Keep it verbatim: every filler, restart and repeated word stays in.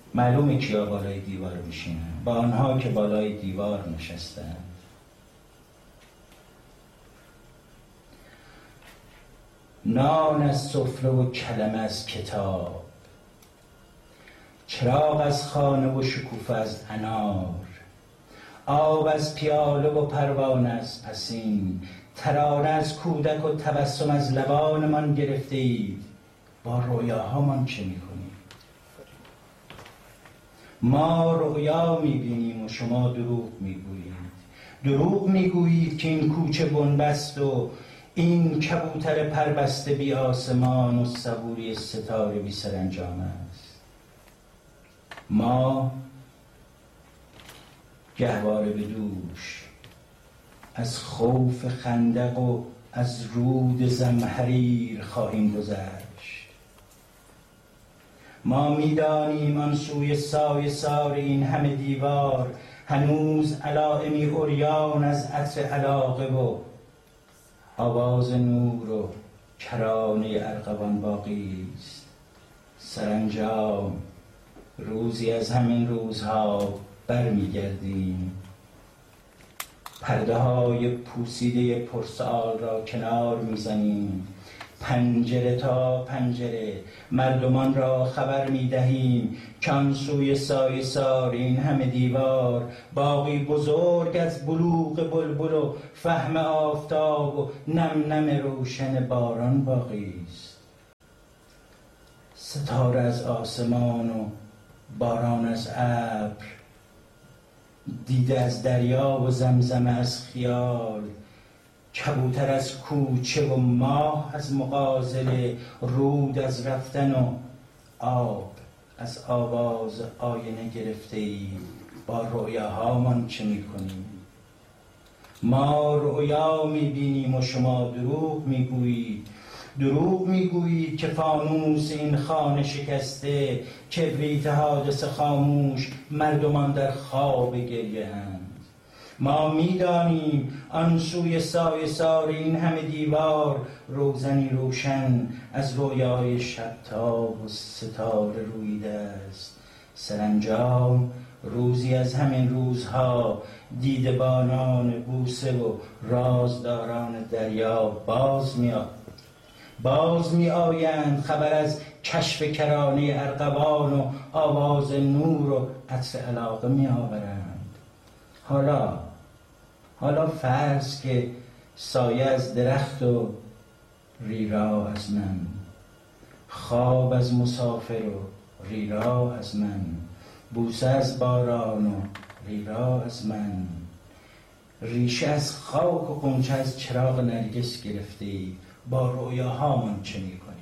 معلومه کیا بالای دیوار میشینن، با آنها که بالای دیوار نشستن. نان از سفره و کلمه از کتاب، چراغ از خانه و شکوفه از انار، آب از پیاله و پروانه از پسین، ترانه از کودک و تبسم از لبانمان گرفته اید. با رویاهامان چه میکنیم؟ ما رؤیا میبینیم و شما دروغ میگویید. دروغ میگویید که این کوچه بنبست و این کبوتر پربسته بی آسمان و صبوری ستاره بی سرانجام است. ما گهواره به دوش از خوف خندق و از رود زمهریر خواهیم گذشت. ما میدانیم آن سوی سایه سار این همه دیوار هنوز علائمی عریان از عطر علاقه و آواز نور و کرانه ارغوان باقی است. سرانجام روزی از همین روزها برمیگردیم، پرده های پوسیده پرسؤال را کنار میزنیم، پنجره تا پنجره مردمان را خبر میدهیم که آن سوی سایه سار این همه دیوار باقی بزرگ از بلوغ بلبل و فهم آفتاب و نم نم روشن باران باقی است. ستاره از آسمان و باران از ابر، دیده از دریا و زمزمه از خیال، کبوتر از کوچه و ماه از مغازله، رود از رفتن و آب از آواز آینه گرفته ای. با رؤیاهامان چه میکنیم؟ ما رؤیا میبینیم و شما دروغ میگویید. دروغ میگویید که فانوس این خانه شکسته، کبریت حادثه خاموش، مردمان در خواب گریه اند. ما میدانیم آن سوی سایه سار این همه دیوار روزنی روشن از رویای شبتاب و ستاره رویده است. سرانجام روزی از همین روزها دیدبانان بوسه و رازداران دریا باز می باز می آیند، خبر از کشف کرانه ارغوان و آواز نور و عطر علاقه می آورند. حالا حالا فرض که سایه از درخت و ریرا از من، خواب از مسافر و ریرا از من، بوسه از باران و ریرا از من، ریشه از خاک و غنچه از چراغ نرگس گرفته ای. با رؤیاهامان چه میکنی؟